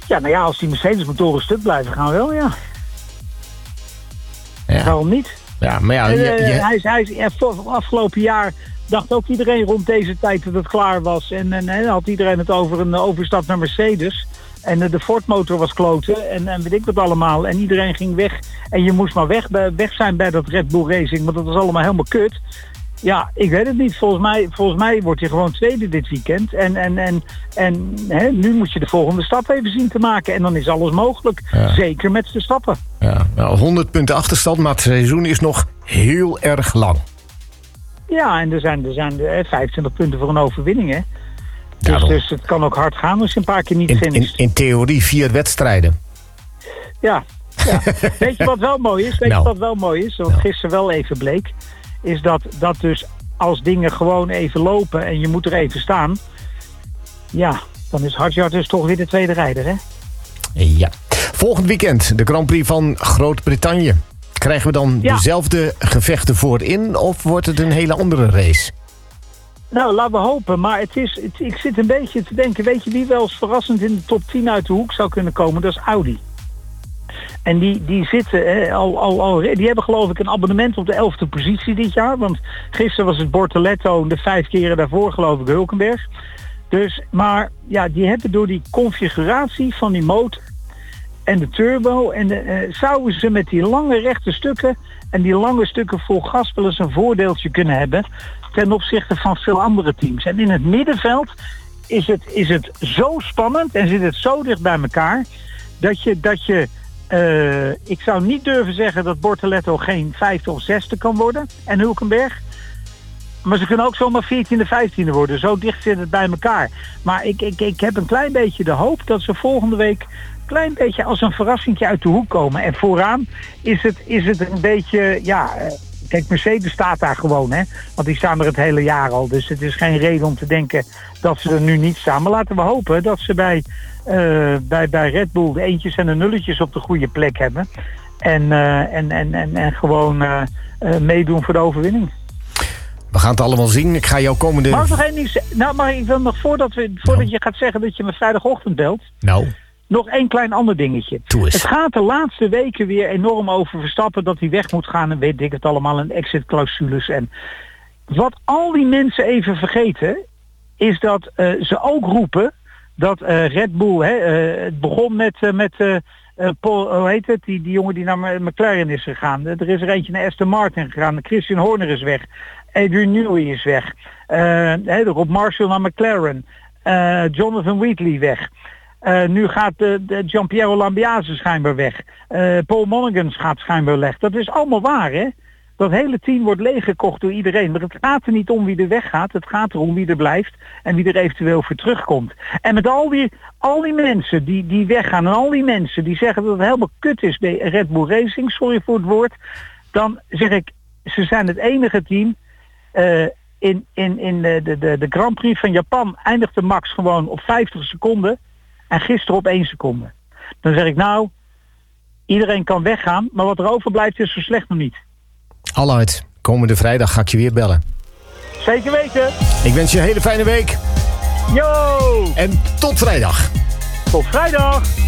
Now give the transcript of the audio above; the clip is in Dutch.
Ja, nou ja, als die Mercedes-motoren stuk blijven gaan wel, ja. Waarom niet? Ja, maar ja... Hij afgelopen jaar dacht ook iedereen rond deze tijd dat het klaar was. En had iedereen het over een overstap naar Mercedes. En de Ford-motor was kloten en weet ik wat allemaal. En iedereen ging weg. En je moest maar weg zijn bij dat Red Bull Racing. Want dat was allemaal helemaal kut. Ja, ik weet het niet. Volgens mij wordt hij gewoon tweede dit weekend. En nu moet je de volgende stap even zien te maken. En dan is alles mogelijk. Ja. Zeker met de stappen. Ja, nou, 100 punten achterstand, maar het seizoen is nog heel erg lang. Ja, en er zijn 25 punten voor een overwinning, hè. Dus het kan ook hard gaan als je een paar keer niet finisht. In theorie 4 wedstrijden. Ja. Weet je wat wel mooi is? Wat gisteren wel even bleek, is dat dus als dingen gewoon even lopen en je moet er even staan, ja, dan is Hadjar dus toch weer de tweede rijder, hè? Ja. Volgend weekend de Grand Prix van Groot-Brittannië. Krijgen we dan dezelfde gevechten voorin of wordt het een hele andere race? Nou, laten we hopen. Maar ik zit een beetje te denken, weet je wie wel eens verrassend in de top 10 uit de hoek zou kunnen komen? Dat is Audi. En die zitten die hebben geloof ik een abonnement op de 11e positie dit jaar. Want gisteren was het Bortoletto en de 5 keren daarvoor geloof ik Hulkenberg. Dus, maar ja, die hebben door die configuratie van die motor en de turbo zouden ze met die lange rechte stukken en die lange stukken vol gas wel eens een voordeeltje kunnen hebben ten opzichte van veel andere teams. En in het middenveld is het zo spannend en zit het zo dicht bij elkaar dat je ik zou niet durven zeggen dat Bortoletto geen 5e of 6e kan worden en Hulkenberg. Maar ze kunnen ook zomaar 14e, 15e worden. Zo dicht zit het bij elkaar. Maar ik heb een klein beetje de hoop dat ze volgende week een klein beetje als een verrassingje uit de hoek komen. En vooraan is het een beetje, kijk, Mercedes staat daar gewoon, hè. Want die staan er het hele jaar al. Dus het is geen reden om te denken dat ze er nu niet staan. Maar laten we hopen dat ze bij Red Bull de eentjes en de nulletjes op de goede plek hebben. En gewoon meedoen voor de overwinning. We gaan het allemaal zien. Ik ga jou komende... Mag ik nog één ding zeggen? Nou, maar ik wil nog voordat je gaat zeggen dat je me vrijdagochtend belt. Nou. Nog één klein ander dingetje. Het gaat de laatste weken weer enorm over Verstappen dat hij weg moet gaan en weet ik het allemaal en exit-clausules. En wat al die mensen even vergeten is dat ze ook roepen dat Red Bull, het begon met Paul, hoe heet het? Die jongen die naar McLaren is gegaan. Er is er eentje naar Aston Martin gegaan. Christian Horner is weg. Adrian Newey is weg. Rob Marshall naar McLaren. Jonathan Wheatley weg. Nu gaat de Gianpiero Lambiase schijnbaar weg. Paul Monaghan gaat schijnbaar weg. Dat is allemaal waar, hè? Dat hele team wordt leeggekocht door iedereen. Maar het gaat er niet om wie er weggaat. Het gaat erom wie er blijft en wie er eventueel voor terugkomt. En met al die mensen die weggaan en al die mensen die zeggen dat het helemaal kut is bij Red Bull Racing, sorry voor het woord, dan zeg ik, ze zijn het enige team. In de Grand Prix van Japan eindigde Max gewoon op 50 seconden en gisteren op 1 seconde. Dan zeg ik nou, iedereen kan weggaan, maar wat er overblijft is zo slecht nog niet. Alright, komende vrijdag ga ik je weer bellen. Zeker weten. Ik wens je een hele fijne week. Yo! En tot vrijdag. Tot vrijdag.